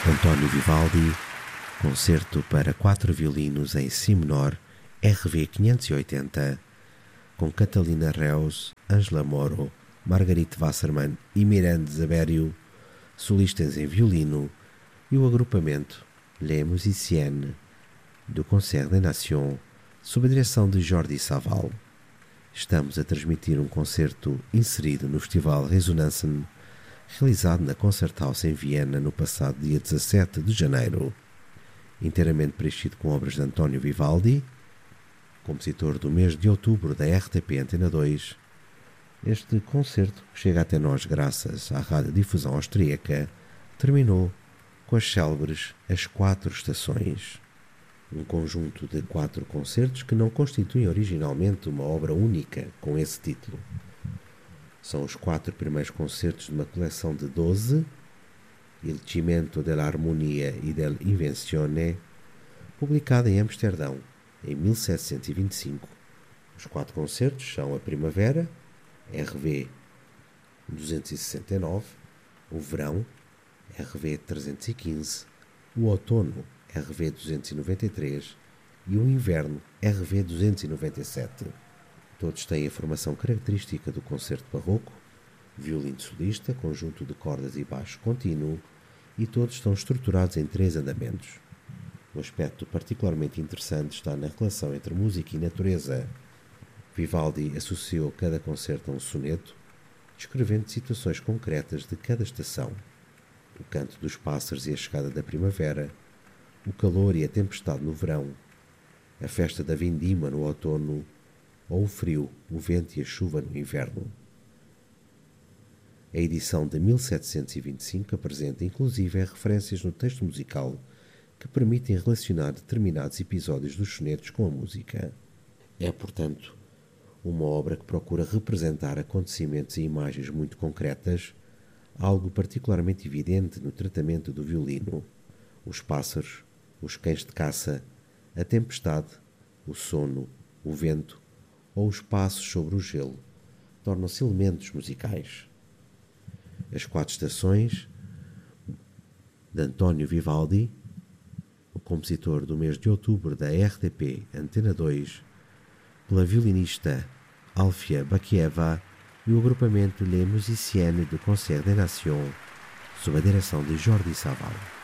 António Vivaldi, concerto para 4 violinos em si menor, RV 580, com Catalina Reus, Ângela Moro, Margarite Wassermann e Miranda Zabério, solistas em violino, e o agrupamento Les Musiciennes do Concert des Nations, sob a direção de Jordi Savall. Estamos a transmitir um concerto inserido no Festival Resonanzen, realizado na Concerthaus em Viena no passado dia 17 de janeiro. Inteiramente preenchido com obras de António Vivaldi, compositor do mês de outubro da RTP Antena 2. Este concerto, que chega até nós graças à radiodifusão austríaca, terminou com as célebres As Quatro Estações, um conjunto de 4 concertos que não constituem originalmente uma obra única com esse título. São os 4 primeiros concertos de uma coleção de 12, Il Cimento dell'Armonia e dell'Invenzione, publicada em Amsterdão em 1725. Os 4 concertos são a Primavera, RV 269, o Verão, RV 315, o Outono, RV 293 e o Inverno, RV 297. Todos têm a formação característica do concerto barroco, violino solista, conjunto de cordas e baixo contínuo, e todos estão estruturados em 3 andamentos. Um aspecto particularmente interessante está na relação entre música e natureza. Vivaldi associou cada concerto a um soneto, descrevendo situações concretas de cada estação: o canto dos pássaros e a chegada da primavera, o calor e a tempestade no verão, a festa da vindima no outono, ou o frio, o vento e a chuva no inverno. A edição de 1725 apresenta inclusive referências no texto musical que permitem relacionar determinados episódios dos sonetos com a música. É, portanto, uma obra que procura representar acontecimentos e imagens muito concretas, algo particularmente evidente no tratamento do violino: os pássaros, os cães de caça, a tempestade, o sono, o vento ou os passos sobre o gelo tornam-se elementos musicais. As 4 estações, de António Vivaldi, o compositor do mês de outubro da RTP Antena 2, pela violinista Alfia Bakieva, e o agrupamento Les Musiciennes du Concert des Nations, sob a direção de Jordi Savall.